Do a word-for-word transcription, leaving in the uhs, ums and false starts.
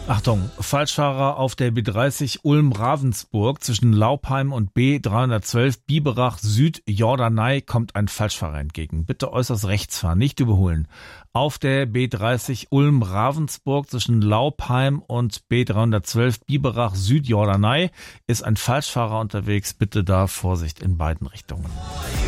Achtung, Falschfahrer auf der B dreißig Ulm-Ravensburg zwischen Laupheim und B dreihundertzwölf Biberach Süd Jordanei kommt ein Falschfahrer entgegen. Bitte äußerst rechts fahren, nicht überholen. Auf der B dreißig Ulm-Ravensburg zwischen Laupheim und B dreihundertzwölf Biberach Süd Jordanei ist ein Falschfahrer unterwegs. Bitte da Vorsicht in beiden Richtungen.